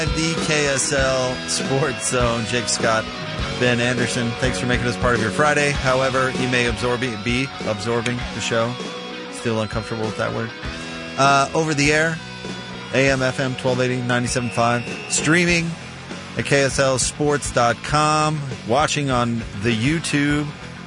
The KSL Sports Zone. Jake Scott, Ben Anderson. Thanks for making us part of your Friday. However, you may be absorbing the show. Still uncomfortable with that word. Over the air, AM, FM, 1280, 97.5. Streaming at KSLSports.com. Watching on the YouTube.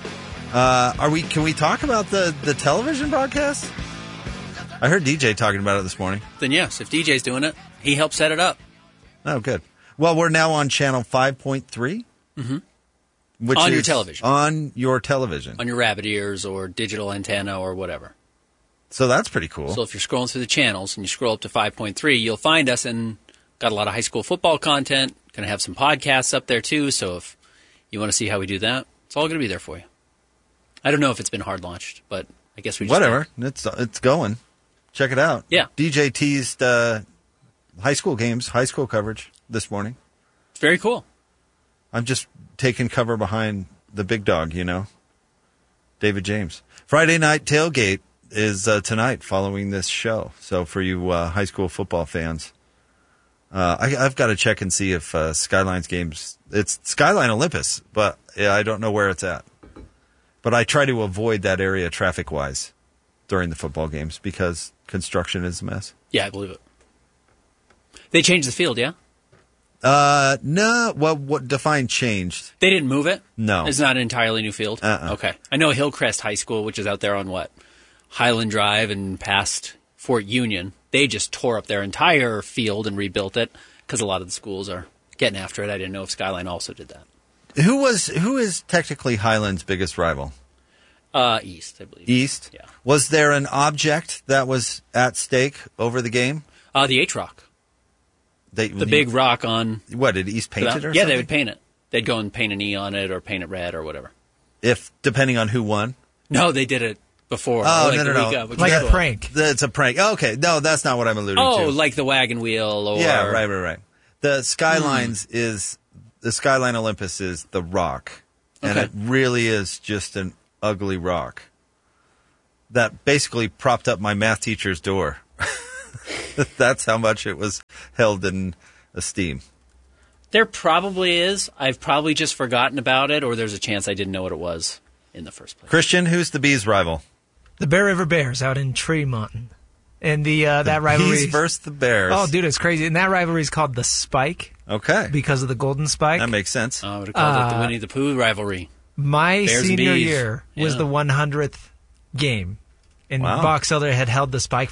Can we talk about the television broadcast? I heard DJ talking about it this morning. Then yes, if DJ's doing it, he helped set it up. Oh, good. Well, we're now on channel 5.3. Mm-hmm. Which on is your television. On your television. On your rabbit ears or digital antenna or whatever. So that's pretty cool. So if you're scrolling through the channels and you scroll up to 5.3, you'll find us and got a lot of high school football content. Going to have some podcasts up there too. So if you want to see how we do that, it's all going to be there for you. I don't know if it's been hard launched, but I guess we just whatever. It's going. Check it out. Yeah. DJ teased high school games, high school coverage this morning. It's very cool. I'm just taking cover behind the big dog, David James. Friday night tailgate is tonight following this show. So for you high school football fans, I've got to check and see if Skyline's games. It's Skyline Olympus, but I don't know where it's at. But I try to avoid that area traffic-wise during the football games because construction is a mess. Yeah, I believe it. They changed the field, yeah? No. Well, what define changed? They didn't move it? No. It's not an entirely new field? Okay. I know Hillcrest High School, which is out there on Highland Drive and past Fort Union. They just tore up their entire field and rebuilt it because a lot of the schools are getting after it. I didn't know if Skyline also did that. Who is technically Highland's biggest rival? East, I believe. East? Yeah. Was there an object that was at stake over the game? The H-Rock. The big rock on... What, did East paint it or something? Yeah, they would paint it. They'd go and paint an E on it or paint it red or whatever. Depending on who won? No, they did it before. Oh, no. Like a prank. It's a prank. Okay, no, that's not what I'm alluding to. Oh, like the wagon wheel or... Yeah, right. The Skylines is... The Skyline Olympus is the rock. And it really is just an ugly rock that basically propped up my math teacher's door. That's how much it was held in esteem. There probably is. I've probably just forgotten about it, or there's a chance I didn't know what it was in the first place. Christian, who's the Bees' rival? The Bear River Bears out in Tremont. And that rivalry... Bees versus the Bears. Oh, dude, it's crazy. And that rivalry is called the Spike. Okay. Because of the Golden Spike. That makes sense. I would have called it the Winnie the Pooh rivalry. My Bears senior year was the 100th game. And Box Elder had held the Spike